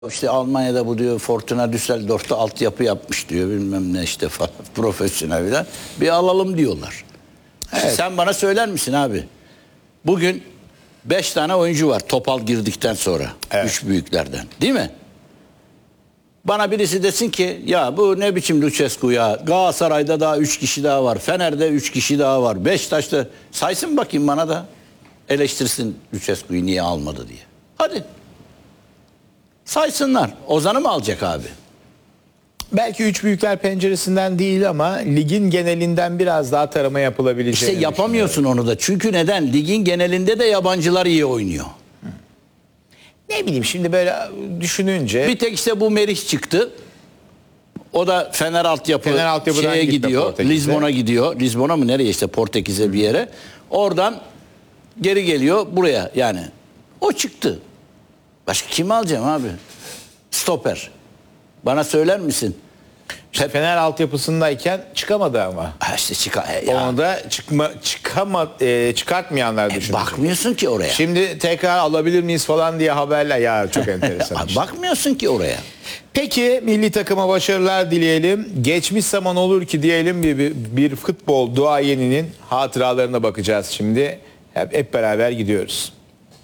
İşte Almanya'da bu diyor Fortuna Düsseldorf'ta altyapı yapmış diyor bilmem ne işte falan profesyonel falan. Bir alalım diyorlar. Evet. Sen bana söyler misin abi? Bugün 5 tane oyuncu var Topal girdikten sonra. Evet. 3 büyüklerden değil mi? Bana birisi desin ki ya bu ne biçim Lucescu ya, Galatasaray'da daha 3 kişi daha var, Fener'de 3 kişi daha var, Beşiktaş'ta saysın bakayım bana da eleştirsin Lucescu'yu niye almadı diye. Hadi. Saysınlar. Ozan'ı mı alacak abi? Belki üç büyükler penceresinden değil ama ligin genelinden biraz daha tarama yapılabileceğini İşte yapamıyorsun onu da. Çünkü neden? Ligin genelinde de yabancılar iyi oynuyor. Ne bileyim şimdi böyle düşününce. Bir tek işte bu Merih çıktı. O da Fener altyapıdan şeye gidiyor. Lizbon'a gidiyor. Lizbon'a mı nereye işte Portekiz'e bir yere. Oradan geri geliyor buraya yani. O çıktı. Başka kimi alacağım abi? Stoper. Bana söyler misin? İşte Fener altyapısındayken çıkamadı ama. Ha işte onu da çıkartmayanlar düşünecek. Bakmıyorsun ki oraya. Şimdi tekrar alabilir miyiz falan diye haberler ya çok enteresan. İşte. Bakmıyorsun ki oraya. Peki milli takıma başarılar dileyelim. Geçmiş zaman olur ki diyelim bir futbol duayeninin hatıralarına bakacağız şimdi. Hep beraber gidiyoruz.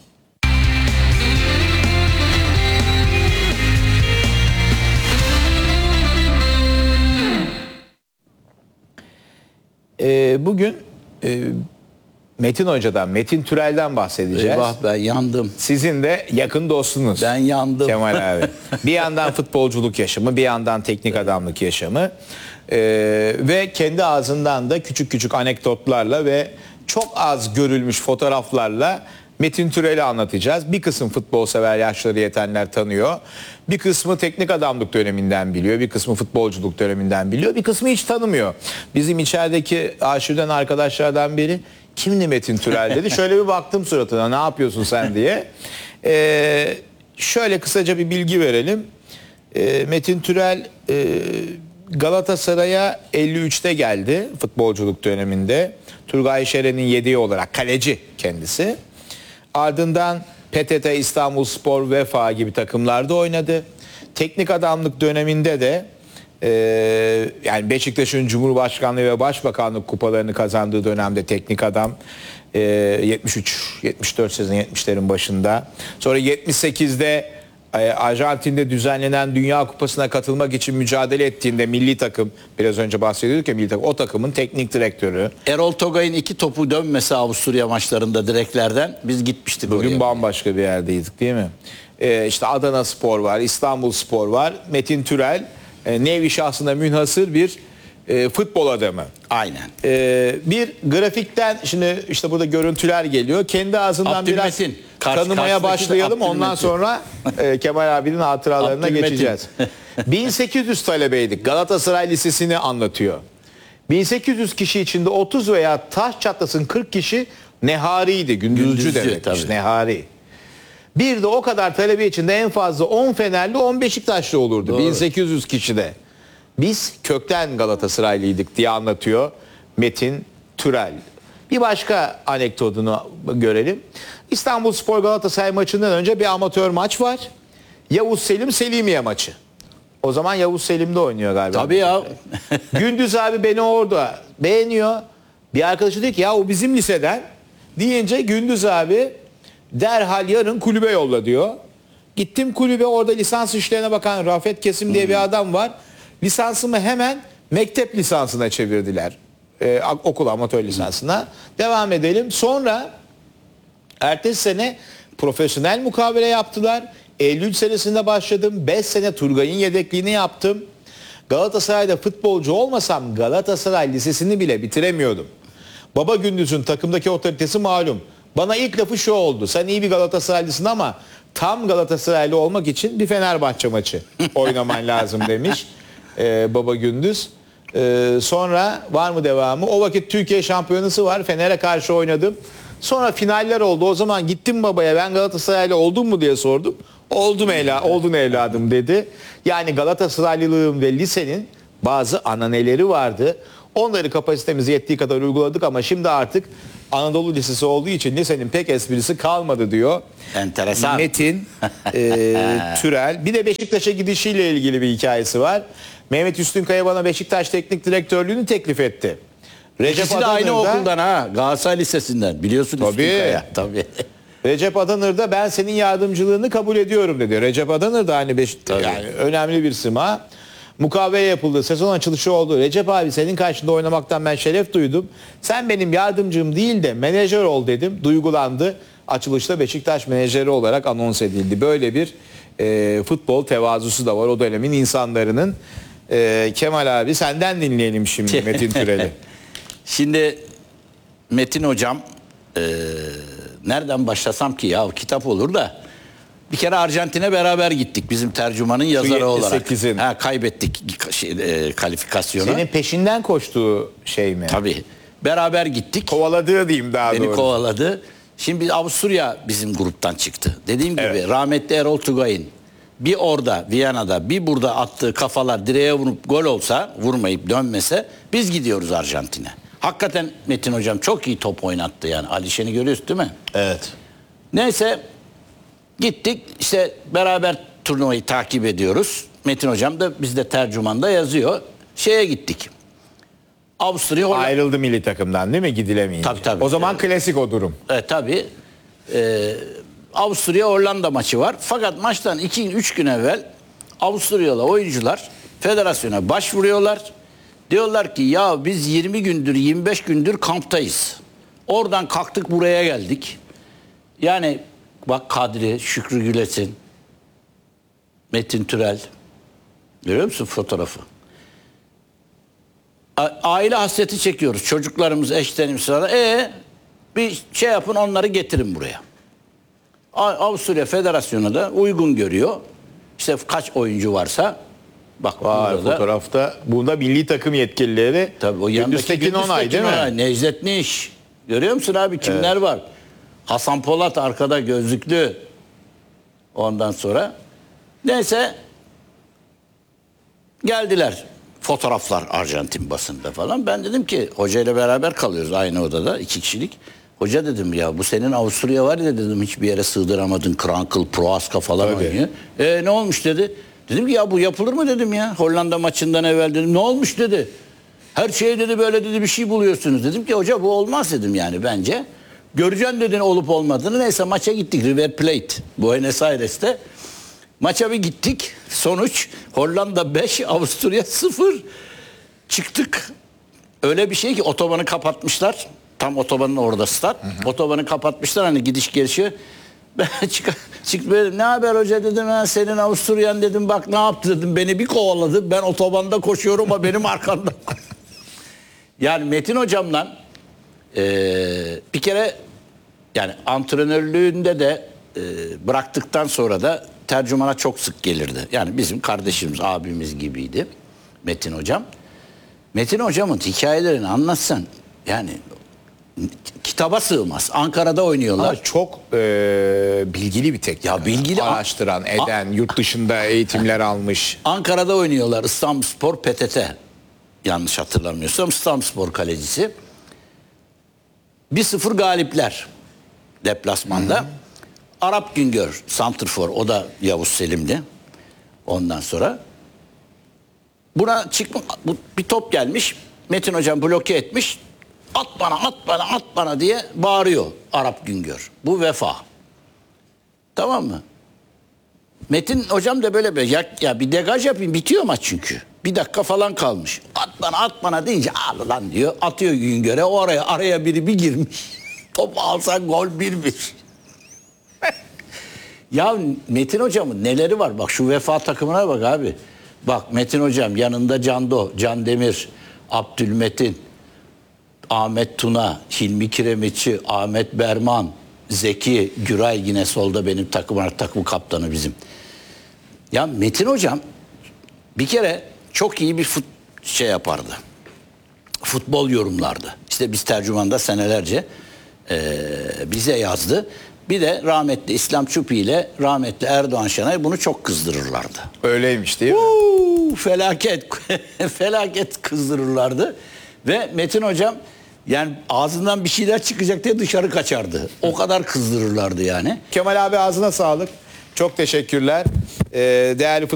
Bugün Metin Hoca'dan, Metin Türel'den bahsedeceğiz. Eyvah ben yandım. Sizin de yakın dostunuz. Ben yandım. Kemal abi. Bir yandan futbolculuk yaşamı, bir yandan teknik adamlık yaşamı. Ve kendi ağzından da küçük küçük anekdotlarla ve çok az görülmüş fotoğraflarla Metin Türel'i anlatacağız. Bir kısım futbol sever yaşları yetenler tanıyor. Bir kısmı teknik adamlık döneminden biliyor. Bir kısmı futbolculuk döneminden biliyor. Bir kısmı hiç tanımıyor. Bizim içerideki aşırıdan arkadaşlardan biri kimdi Metin Türel dedi. Şöyle bir baktım suratına ne yapıyorsun sen diye. Şöyle kısaca bir bilgi verelim. Metin Türel Galatasaray'a 53'te geldi futbolculuk döneminde. Turgay Şeren'in yedeği olarak kaleci kendisi. Ardından PTT İstanbulspor, Vefa gibi takımlarda oynadı. Teknik adamlık döneminde de yani Beşiktaş'ın Cumhurbaşkanlığı ve Başbakanlık kupalarını kazandığı dönemde teknik adam 73-74 sezon 70'lerin başında. Sonra 78'de Arjantin'de düzenlenen Dünya Kupası'na katılmak için mücadele ettiğinde milli takım, biraz önce bahsediyorduk ya milli takım, o takımın teknik direktörü. Erol Togay'ın 2 topu dönmesi Avusturya maçlarında direklerden biz gitmiştik bugün oraya. Bambaşka bir yerdeydik değil mi? İşte Adana Spor var, İstanbul Spor var. Metin Türel nevi şahsına münhasır bir futbol adamı. Aynen. Bir grafikten şimdi işte burada görüntüler geliyor. Kendi ağzından biraz tanımaya başlayalım. Ondan sonra Kemal abinin hatıralarına geçeceğiz. 1800 talebeydik. Galatasaray Lisesi'ni anlatıyor. 1800 kişi içinde 30 veya taş çatlasın 40 kişi nehariydi. Gündüzcü demekmiş. Nehari. Bir de o kadar talebe içinde en fazla 10 Fenerli 10 Beşiktaşlı olurdu. Doğru. 1800 kişide. Biz kökten Galatasaraylıydık diye anlatıyor Metin Türel. Bir başka anekdotunu görelim. İstanbulspor Galatasaray maçından önce bir amatör maç var. Yavuz Selim Selimiye maçı. O zaman Yavuz Selim'de oynuyor galiba. Tabii ya. Gündüz abi beni orada beğeniyor. Bir arkadaşı diyor ki ya o bizim liseden. Deyince Gündüz abi derhal yarın kulübe yolla diyor. Gittim kulübe, orada lisans işlerine bakan Rafet Kesim diye bir adam var. Lisansımı hemen mektep lisansına çevirdiler. Okul amatör lisansına. Devam edelim. Sonra ertesi sene profesyonel mukavele yaptılar. 53 senesinde başladım. 5 sene Turgay'ın yedekliğini yaptım. Galatasaray'da futbolcu olmasam Galatasaray Lisesi'ni bile bitiremiyordum. Baba Gündüz'ün takımdaki otoritesi malum. Bana ilk lafı şu oldu. Sen iyi bir Galatasaraylısın ama tam Galatasaraylı olmak için bir Fenerbahçe maçı oynaman lazım demiş Baba Gündüz. Sonra var mı devamı? O vakit Türkiye şampiyonası var. Fener'e karşı oynadım. Sonra finaller oldu. O zaman gittim babaya, ben Galatasaraylı oldum mu diye sordum. Oldun evladım dedi. Yani Galatasaraylılığın ve lisenin bazı ananeleri vardı. Onları kapasitemiz yettiği kadar uyguladık ama şimdi artık Anadolu Lisesi olduğu için lisenin pek esprisi kalmadı diyor. Enteresan. Metin Türel. Bir de Beşiktaş'a gidişiyle ilgili bir hikayesi var. Mehmet Üstünkaya bana Beşiktaş Teknik Direktörlüğünü teklif etti. İkisi de aynı okuldan ha. Galatasaray Lisesi'nden. Biliyorsun Tabii. Üstünkaya. Tabii. Recep Adanır da ben senin yardımcılığını kabul ediyorum dedi. Recep Adanır da hani yani önemli bir sima. Mukavele yapıldı. Sezon açılışı oldu. Recep abi senin karşında oynamaktan ben şeref duydum. Sen benim yardımcım değil de menajer ol dedim. Duygulandı. Açılışta Beşiktaş menajeri olarak anons edildi. Böyle bir futbol tevazusu da var o dönemin insanların. Kemal abi senden dinleyelim şimdi Metin Türel'i. Şimdi Metin hocam nereden başlasam ki ya kitap olur da bir kere Arjantin'e beraber gittik bizim tercümanın yazarı olarak. Kaybettik kalifikasyonu. Senin peşinden koştuğu şey mi? Tabii. Beraber gittik. Kovaladığı diyeyim daha doğrusu. Beni kovaladı. Şimdi Avusturya bizim gruptan çıktı. Dediğim gibi rahmetli Erol Tugay'ın bir orada Viyana'da bir burada attığı kafalar direğe vurup gol olsa vurmayıp dönmese biz gidiyoruz Arjantin'e. Hakikaten Metin hocam çok iyi top oynattı yani. Alişen'i görüyorsun değil mi? Evet. Neyse gittik işte beraber turnuvayı takip ediyoruz. Metin hocam da bizde tercümanda yazıyor. Şeye gittik. Avusturya ayrıldı milli takımdan değil mi gidilemeyince? Tabii. O zaman klasik o durum. Tabii. Avusturya Hollanda maçı var. Fakat maçtan 2-3 gün evvel Avusturyalı oyuncular federasyona başvuruyorlar. Diyorlar ki ya biz 20 gündür 25 gündür kamptayız. Oradan kalktık buraya geldik. Yani bak Kadri, Şükrü Gülesin, Metin Türel. Görüyor musun fotoğrafı? Aile hasreti çekiyoruz. Çocuklarımız, eşlerimiz sırada. Bir şey yapın onları getirin buraya. Avusturya Federasyonu da uygun görüyor. İşte kaç oyuncu varsa bak burada fotoğrafta bunda milli takım yetkilileri tabii o Gündüz Tekin Onay değil mi? Necdet Niş. Görüyor musun abi kimler var? Hasan Polat arkada gözlüklü. Ondan sonra neyse geldiler. Fotoğraflar Arjantin basında falan. Ben dedim ki hocayla beraber kalıyoruz aynı odada 2 kişilik. Hoca dedim ya bu senin Avusturya var ya dedim hiçbir yere sığdıramadın. Krankel, Proaska falan oynuyor. Ne olmuş dedi. Dedim ki ya bu yapılır mı dedim ya. Hollanda maçından evvel dedim. Ne olmuş dedi. Her şeye dedi böyle dedi bir şey buluyorsunuz. Dedim ki hoca bu olmaz dedim yani bence. Göreceksin dedin olup olmadığını. Neyse maça gittik River Plate. Buenos Aires'te. Maça bir gittik. Sonuç Hollanda 5, Avusturya 0. Çıktık. Öyle bir şey ki otobanı kapatmışlar. Tam otobanın orada stat. Otobanı kapatmışlar hani gidiş gelişi. Ben çıktım ne haber hoca dedim ben senin Avusturyan dedim bak ne yaptı dedim. Beni bir kovaladı. Ben otobanda koşuyorum ama benim arkamda. Yani Metin hocamla bir kere yani antrenörlüğünde de bıraktıktan sonra da tercümana çok sık gelirdi. Yani bizim kardeşimiz, abimiz gibiydi Metin hocam. Metin hocamın hikayelerini anlatsan yani kitaba sığmaz. Ankara'da oynuyorlar. Ama çok bilgili bir teknik. Ya bilgili araştıran, eden, yurt dışında eğitimler almış. Ankara'da oynuyorlar. İstanbulspor PTT. Yanlış hatırlamıyorsam İstanbulspor kalecisi. 1-0 galipler deplasmanda. Arap Güngör santrfor o da Yavuz Selim'di. Ondan sonra buna bir top gelmiş. Metin hocam bloke etmiş. At bana, at bana, at bana diye bağırıyor Arap Güngör. Bu vefa. Tamam mı? Metin hocam da böyle ya bir degaj yapayım bitiyor maç çünkü. 1 dakika falan kalmış. At bana, at bana deyince al lan diyor. Atıyor Güngör'e. Araya biri bir girmiş. Topu alsan gol 1-1. Ya Metin hocamın neleri var? Bak şu vefa takımına bak abi. Bak Metin hocam yanında Can Demir, Abdülmetin, Ahmet Tuna, Hilmi Kiremitçi, Ahmet Berman, Zeki, Güray yine solda benim takım kaptanı bizim. Ya Metin hocam bir kere çok iyi bir şey yapardı. Futbol yorumlardı. İşte biz tercümanda senelerce bize yazdı. Bir de rahmetli İslam Çupi ile rahmetli Erdoğan Şenay bunu çok kızdırırlardı. Öyleymiş değil mi? Felaket. Felaket kızdırırlardı. Ve Metin hocam Yani ağzından bir şeyler çıkacak diye dışarı kaçardı. O kadar kızdırırlardı yani. Kemal abi ağzına sağlık. Çok teşekkürler. Değerli